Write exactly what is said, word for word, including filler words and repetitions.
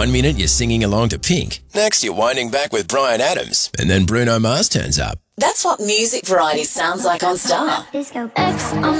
One minute you're singing along to Pink. Next you're winding back with Bryan Adams. And then Bruno Mars turns up. That's what Music Variety sounds like on Star. Disco X on